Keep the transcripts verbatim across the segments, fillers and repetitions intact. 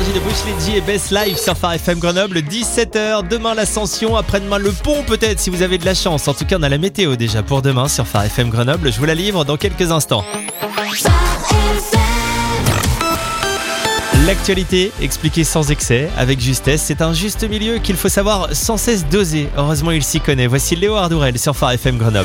s'agit de Bush Leagy et Best Life sur Phare F M Grenoble, dix-sept heures. Demain l'Ascension, après-demain le pont peut-être si vous avez de la chance. En tout cas, on a la météo déjà pour demain sur Phare F M Grenoble. Je vous la livre dans quelques instants. L'actualité expliquée sans excès, avec justesse, c'est un juste milieu qu'il faut savoir sans cesse doser. Heureusement, il s'y connaît. Voici Léo Ardourel sur Phare F M Grenoble.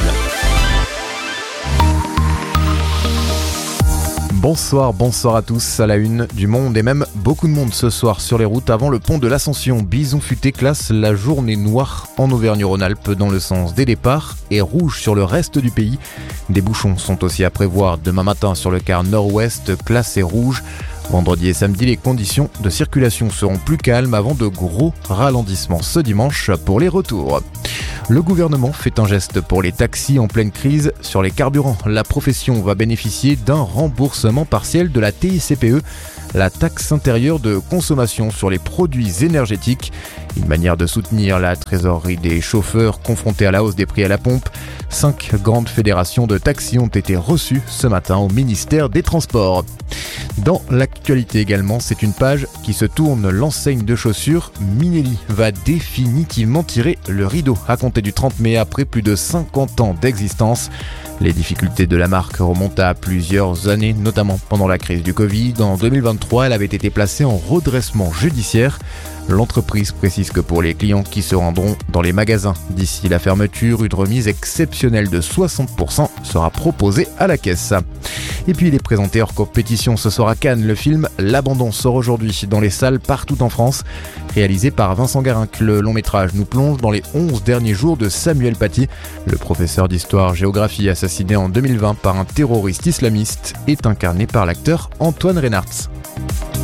Bonsoir, bonsoir à tous. À la une du monde et même beaucoup de monde ce soir sur les routes avant le pont de l'Ascension. Bison Futé classe la journée noire en Auvergne-Rhône-Alpes dans le sens des départs et rouge sur le reste du pays. Des bouchons sont aussi à prévoir demain matin sur le quart nord-ouest, classé rouge. Vendredi et samedi, les conditions de circulation seront plus calmes avant de gros ralentissements ce dimanche pour les retours. Le gouvernement fait un geste pour les taxis en pleine crise sur les carburants. La profession va bénéficier d'un remboursement partiel de la T I C P E, la taxe intérieure de consommation sur les produits énergétiques. Une manière de soutenir la trésorerie des chauffeurs confrontés à la hausse des prix à la pompe. Cinq grandes fédérations de taxis ont été reçues ce matin au ministère des Transports. Dans l'actualité également, c'est une page qui se tourne. L'enseigne de chaussures Minelli va définitivement tirer le rideau à compter du trente mai après plus de cinquante ans d'existence. Les difficultés de la marque remontent à plusieurs années, notamment pendant la crise du Covid. En deux mille vingt-trois, elle avait été placée en redressement judiciaire. L'entreprise précise que pour les clients qui se rendront dans les magasins d'ici la fermeture, une remise exceptionnelle de soixante pour cent sera proposée à la caisse. Et puis il est présenté hors compétition ce soir à Cannes. Le film L'Abandon sort aujourd'hui dans les salles partout en France. Réalisé par Vincent Garinck, le long métrage nous plonge dans les onze derniers jours de Samuel Paty. Le professeur d'histoire-géographie assassiné en deux mille vingt par un terroriste islamiste est incarné par l'acteur Antoine Reinhardt.